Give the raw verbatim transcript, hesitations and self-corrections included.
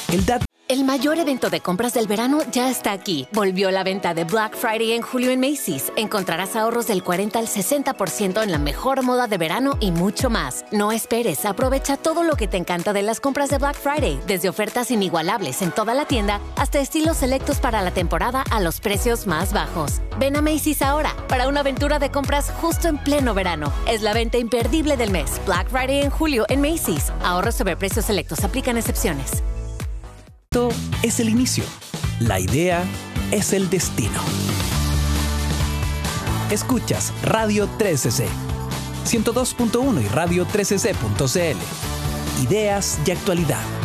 El dat El mayor evento de compras del verano ya está aquí. Volvió la venta de Black Friday en julio en Macy's. Encontrarás ahorros del cuarenta al sesenta por ciento en la mejor moda de verano y mucho más. No esperes, aprovecha todo lo que te encanta de las compras de Black Friday, desde ofertas inigualables en toda la tienda hasta estilos selectos para la temporada a los precios más bajos. Ven a Macy's ahora para una aventura de compras justo en pleno verano. Es la venta imperdible del mes. Black Friday en julio en Macy's. Ahorros sobre precios selectos. Aplican excepciones. Esto es el inicio. La idea es el destino. Escuchas Radio trece C, ciento dos punto uno y radio trece c punto c l. Ideas y actualidad.